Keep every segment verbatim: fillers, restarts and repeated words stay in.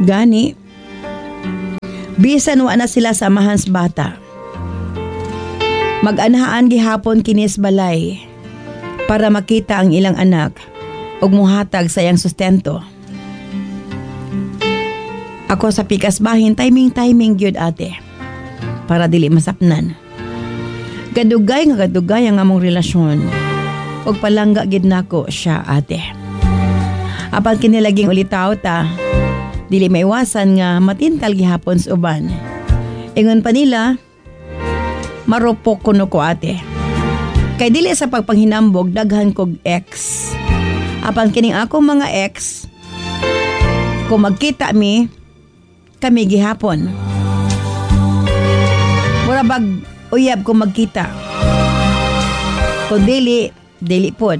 Gani, bisan wa na sila sa amahans bata. Mag-anahaan gihapon kinis balay para makita ang ilang anak ug muhatag sa iyang sustento. Ako sa pikas bahin timing-timing gyud ate para dili masapnan. Gadugay nga gadugay ang among relasyon ug palangga gid nako siya ate. Apan kini laging ulitaw ta, dili maiwasan nga matintal gihapon sa uban. Ingon pa nila, marupok kuno ko ate. Kay dili sa pagpanghinambog daghan kog ex. Apan kining ako mga ex, kung magkita mi, kami gihapon. Mura bag uyab kung magkita. Kung dili, dili pod.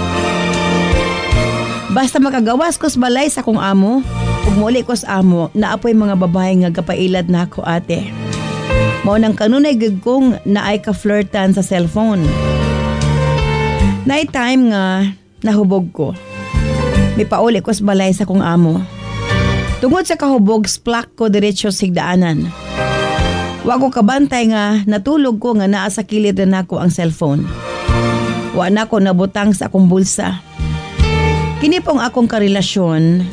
Basta makagawas ko sa balay sa kong amo, ug muli ko sa amo, naapoy mga babae nga gapailad na ako ate. Mao nang kanunay gid kong naay ka-flirtan sa cellphone. Night time nga nahubog ko. May pauli ko sa balay sa kong amo. Tungod sa kahubog, splak ko diretso sigdaanan. Wa ko kabantay nga natulog ko nga naa sa kilid na nako ang cellphone. Wa na ko nabutang sa akong bulsa. Kini pong akong karelasyon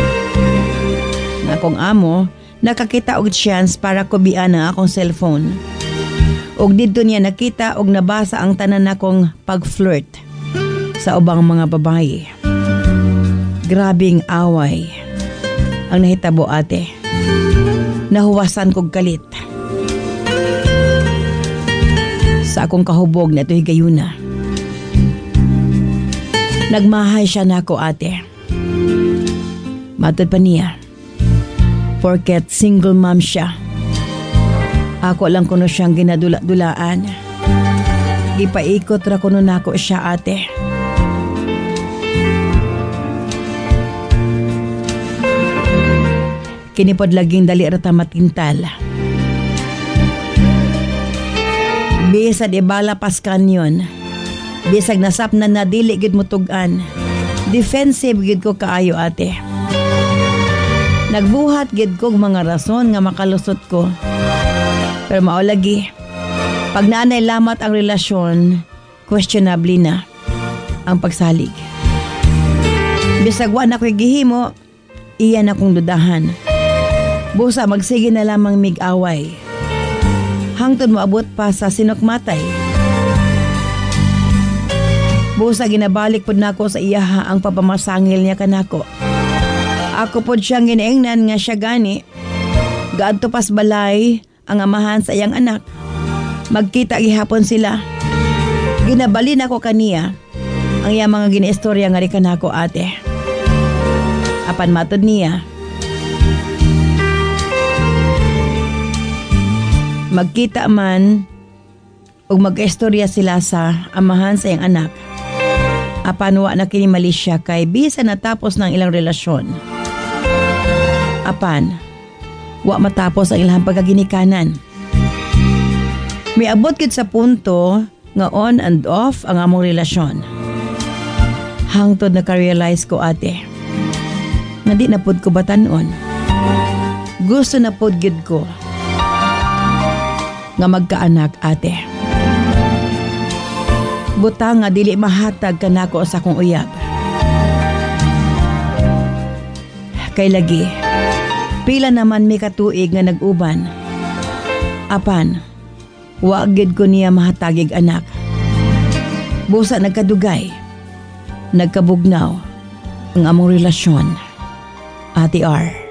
na akong amo nakakita og chance para kubian ang akong cellphone. Og didto niya nakita og nabasa ang tanan nakong pag-flirt sa ubang mga babae. Grabing away ang nahitabo ate. Nahuwasan kog galit sa akong kahubog na ito'y gayuna. Nagmahay siya nako ate. Matod pa niya, porket single mom siya. Ako lang kuno siyang ginadula-dulaan. Ipaikot ra kuno nako siya ate. Kinipod laging dali ra ta matintal. Bisag ibala pas kanyon. Bisag nasap na nadili gid mutugan. Defensive gid ko kaayo ate. Nagbuhat gid kog mga rason nga makalusot ko. Pero mao lagi, pag naanay lamat ang relasyon, questionable na ang pagsalig. Bisag wa na ko'y gihimo, iyan akong dudahan. Busa magsige na lamang mig-away. Hangtod moabot pa sa sinokmatay. Busa ginabalik pod nako sa iyaha ang papamasangil niya kanako. Ako pod siyang ginaingnan nga siya gani. Gaadto pas balay ang amahan sa iyang anak. Magkita gihapon sila. Ginabali nako kaniya ang iyang mga ginaistorya nga ri kanako ate. Apan matod niya, magkita man o mag-istorya sila sa amahan sa iyang anak. Apan wa na kini mali siya kay bisan natapos ng ilang relasyon. Apan, wa matapos ang ilang pagaginikanan. May abot gid sa punto nga on and off ang among relasyon. Hangtod naka-realize ko ate, nga di na pod ko batanon. Gusto na pod gid ko nga magkaanak ate. Butang nga dili mahatag kanako sa akong uyab. Kay lagi, pila naman may katuig nga nag-uban. Apan, wa gid ko niya mahatagig anak. Busa nagkadugay, nagkabugnaw ang among relasyon. Ate R.